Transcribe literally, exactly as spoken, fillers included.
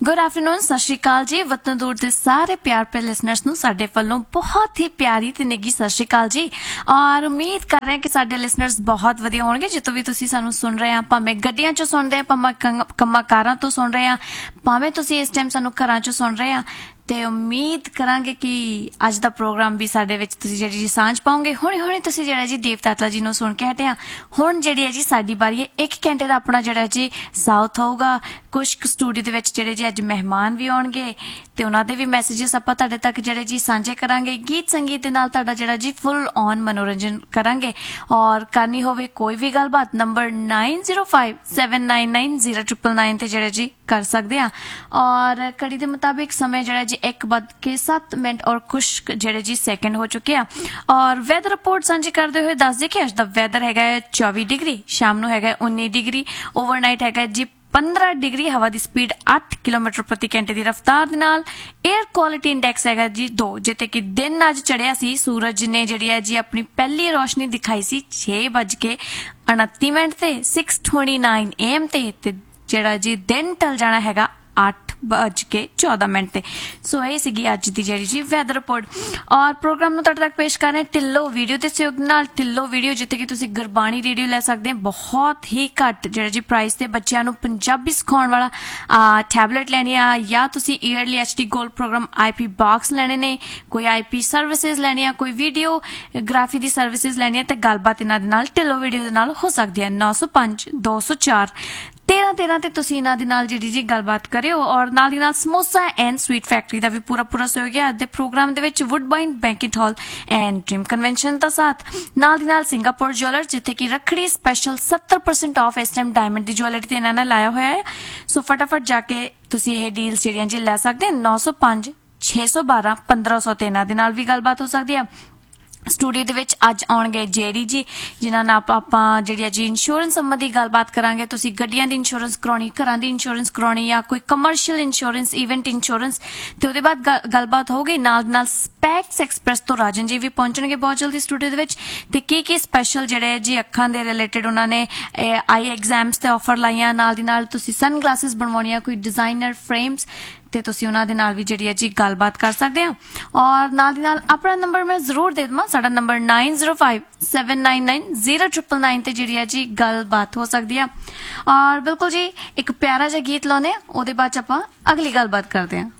Good afternoon, सत श्री अकाल जी। वतन दूर के सारे प्यार प्यारे लिसनर्स नूं साडे वल्लों बहुत ही प्यारी ते निੱਘੀ सत श्री अकाल जी। और उम्मीद कर रहे हैं कि साडे लिसनर्स बहुत वधिया होणगे जितों भी तुसीं सानूं सुन रहे हैं, भावें गड्डियां चों सुणदे आ, भावें कंमां कारां तो सुन रहे हैं, भावें तुसीं इस टाइम सानूं घरां चों सुन रहे हैं। ਤੇ ਉਮੀਦ ਕਰਾਂਗੇ ਕਿ ਅੱਜ ਦਾ ਪ੍ਰੋਗਰਾਮ ਵੀ ਸਾਡੇ ਵਿੱਚ ਤੁਸੀਂ ਜਿਹੜੀ ਜੀ ਸਾਂਝ ਪਾਓਗੇ। ਹੁਣੇ ਹੁਣੇ ਤੁਸੀਂ ਜਿਹੜਾ ਜੀ ਦੇਵ ਤਾਤਲਾ ਜੀ ਨੂੰ ਸੁਣ ਕੇ ਹਟਿਆ। ਹੁਣ ਜਿਹੜੀ ਹੈ ਜੀ ਸਾਡੀ ਵਾਰੀ ਹੈ ਇੱਕ ਘੰਟੇ ਦਾ ਆਪਣਾ ਜਿਹੜਾ ਜੀ ਸਾਊਥ ਹੋਊਗਾ। ਕੁਝ ਸਟੂਡੀਓ ਦੇ ਵਿੱਚ ਜਿਹੜੇ ਜੀ ਅੱਜ ਮਹਿਮਾਨ ਵੀ ਆਉਣਗੇ ਤੇ ਉਹਨਾਂ ਦੇ ਵੀ ਮੈਸੇजेस ਆਪਾਂ ਤੁਹਾਡੇ ਤੱਕ ਜਿਹੜੇ ਜੀ ਸਾਂਝੇ ਕਰਾਂਗੇ। ਗੀਤ ਸੰਗੀਤ ਦੇ ਨਾਲ ਤੁਹਾਡਾ ਜਿਹੜਾ ਜੀ ਫੁੱਲ ਔਨ ਮਨੋਰੰਜਨ ਕਰਾਂਗੇ। ਔਰ ਕਰਨੀ ਹੋਵੇ ਕੋਈ ਵੀ ਗੱਲਬਾਤ number nine zero five seven nine nine zero triple nine ਤੇ ਜਿਹੜਾ ਜੀ कर सकते हैं। और घड़ी के मुताबिक समय जरा जी एक बज के सत्त मिनट और कुछ जड़े जी सैकेंड हो चुके हैं। और वैदर रिपोर्ट साझी करते हुए दस दिए कि अज का वैदर है चौबी डिग्री, शाम को है उन्नी डिग्री, ओवरनाइट है जी पंद्रह डिग्री, हवा की स्पीड आठ किलोमीटर प्रति घंटे की रफ्तार दे नाल। एयर क्वालिटी इंडैक्स है जी दो, जिते कि दिन अज चढ़िया सी, सूरज ने जी है जी अपनी पहली रोशनी दिखाई सी छे बज के उनती मिनट से six twenty nine A M ते ਜਿਹੜਾ ਜੀ ਦਿਨ ਢਲ ਜਾਣਾ ਹੈਗਾ ਅੱਠ ਵੱਜ ਕੇ चौदह ਮਿੰਟ ਤੇ। ਸੋ ਇਹ ਸੀਗੀ ਅੱਜ ਦੀ ਜਿਹੜੀ ਜੀ ਵੈਦਰ ਰਿਪੋਰਟ। ਔਰ ਪ੍ਰੋਗਰਾਮ ਨੂੰ ਤੁਹਾਡੇ ਤੱਕ ਪੇਸ਼ ਕਰ ਰਹੇ ਢਿੱਲੋਂ ਵੀਡੀਓ ਦੇ ਸਹਿਯੋਗ ਨਾਲ। ਢਿੱਲੋਂ ਵੀਡੀਓ ਜਿੱਥੇ ਕਿ ਤੁਸੀਂ ਗੁਰਬਾਣੀ ਰੇਡੀਓ ਲੈ ਸਕਦੇ ਹੋ ਬਹੁਤ ਹੀ ਘੱਟ ਜਿਹੜਾ ਜੀ ਪ੍ਰਾਈਸ ਤੇ ਬੱਚਿਆਂ ਨੂੰ ਪੰਜਾਬੀ ਸਿਖਾਉਣ ਵਾਲਾ ਟੈਬਲੇਟ ਲੈਣੀ ਆ, ਜਾਂ ਤੁਸੀਂ yearly H D gold programme ਆਈ ਪੀ ਬਾਕਸ ਲੈਣੇ ਨੇ, ਕੋਈ ਆਈ ਪੀ ਸਰਵਿਸਿਜ਼ ਲੈਣੀ ਆ, ਕੋਈ ਵੀਡੀਓਗ੍ਰਾਫੀ ਦੀ ਸਰਵਿਸਿਜ਼ ਲੈਣੀ ਆ, ਤੇ ਗੱਲਬਾਤ ਇਹਨਾਂ ਦੇ ਨਾਲ ਢਿੱਲੋਂ ਵੀਡੀਓ ਦੇ ਨਾਲ ਹੋ ਸਕਦੀ ਹੈ। ਨੌ ਸੌ ਪੰਜ ਦੋ ਸੌ ਚਾਰ तेरह तेरह ਤੇ ਤੁਸੀਂ ਇਹਨਾਂ ਦੇ ਨਾਲ ਜਿਹੜੀ ਜੀ ਗੱਲਬਾਤ ਕਰਿਓ। ਔਰ ਨਾਲ ਦੀ ਨਾਲ ਸਮੋਸਾ ਐਂਡ ਸਵੀਟ ਫੈਕਟਰੀ ਦਾ ਵੀ ਪੂਰਾ ਪੂਰਾ ਸਹਿਯੋਗ ਹੈ ਅੱਜ ਦੇ ਪ੍ਰੋਗਰਾਮ ਦੇ ਵਿੱਚ। ਵੁੱਡਬਾਈਨ banquet hall and dream convention ਦਾ ਸਾਥ, ਨਾਲ ਦੀ ਨਾਲ ਸਿੰਗਾਪੁਰ ਜੁਐਲਰ ਜਿੱਥੇ ਕਿ ਰੱਖੜੀ ਸਪੈਸ਼ਲ ਸੱਤਰ ਪਰਸੈਂਟ ਆਫ ਇਸ ਟਾਈਮ ਡਾਇਮੰਡ ਦੀ ਜੁਐਲਰੀ ਤੇ ਇਹਨਾਂ ਨੇ ਲਾਇਆ ਹੋਇਆ ਹੈ। ਸੋ ਫਟਾਫਟ ਜਾ ਕੇ ਤੁਸੀਂ ਇਹ ਡੀਲਸ ਜਿਹੜੀਆਂ ਜੀ ਲੈ ਸਕਦੇ। ਨੌ ਸੌ ਪੰਜ ਛੇ ਸੌ ਬਾਰਾਂ ਪੰਦਰਾਂ ਸੌ ਤੇ ਇਹਨਾਂ ਦੇ ਨਾਲ ਵੀ ਗੱਲਬਾਤ ਹੋ ਸਕਦੀ ਹੈ। ਸਟੂਡੀਓ ਦੇ ਵਿੱਚ ਅੱਜ ਆਉਣਗੇ ਜੇਰੀ ਜੀ, ਜਿਨ੍ਹਾਂ ਨਾਲ ਆਪਾਂ ਆਪਾਂ ਜਿਹੜੀ ਜੀ ਇੰਸ਼ੋਰੈਂਸ ਸੰਬੰਧੀ ਗੱਲਬਾਤ ਕਰਾਂਗੇ। ਤੁਸੀਂ ਗੱਡੀਆਂ ਦੀ ਇੰਸ਼ੋਰੈਂਸ ਕਰਾਉਣੀ, ਘਰਾਂ ਦੀ ਇੰਸ਼ੋਰੈਂਸ ਕਰਾਉਣੀ, ਜਾਂ ਕੋਈ ਕਮਰਸ਼ੀਅਲ ਇੰਸ਼ੋਰੈਂਸ, ਇਵੈਂਟ ਇੰਸ਼ੋਰੈਂਸ, ਤੇ ਉਹਦੇ ਬਾਅਦ ਗੱਲਬਾਤ ਹੋਊਗੀ। ਨਾਲ ਨਾਲ ਸਪੈਕਸ ਐਕਸਪ੍ਰੈਸ ਤੋਂ ਰਾਜਨ ਜੀ ਵੀ ਪਹੁੰਚਣਗੇ ਬਹੁਤ ਜਲਦੀ ਸਟੂਡੀਓ ਦੇ ਵਿੱਚ। ਤੇ ਕੀ ਕੀ ਸਪੈਸ਼ਲ ਜਿਹੜੇ ਜੀ ਅੱਖਾਂ ਦੇ ਰਿਲੇਟਡ ਉਹਨਾਂ ਨੇ ਆਈ ਐਗਜ਼ਾਮਸ ਤੇ ਆਫਰ ਲਾਈਆਂ। ਨਾਲ ਦੀ ਨਾਲ ਤੁਸੀਂ ਸਨ ਗਲਾਸਿਸ ਬਣਵਾਉਣੀਆਂ, ਕੋਈ ਡਿਜ਼ਾਈਨਰ ਫਰੇਮਸ, ਤੇ ਤੁਸੀਂ ਉਹਨਾਂ ਦੇ ਨਾਲ ਵੀ ਜਿਹੜੀ ਹੈ ਜੀ ਗੱਲਬਾਤ ਕਰ ਸਕਦੇ ਹੋ। ਔਰ ਨਾਲ ਦੀ ਨਾਲ ਆਪਣਾ ਨੰਬਰ ਮੈਂ ਜ਼ਰੂਰ ਦੇ ਦੇਵਾਂ, ਸਾਡਾ number nine zero five seven nine nine zero triple nine ਤੇ ਜਿਹੜੀ ਹੈ ਜੀ ਗੱਲਬਾਤ ਹੋ ਸਕਦੀ ਆ। ਔਰ ਬਿਲਕੁਲ ਜੀ ਇੱਕ ਪਿਆਰਾ ਜਿਹਾ ਗੀਤ ਲਾਉਂਦੇ ਆ, ਉਹਦੇ ਬਾਅਦ ਆਪਾਂ ਅਗਲੀ ਗੱਲਬਾਤ ਕਰਦੇ ਹਾਂ।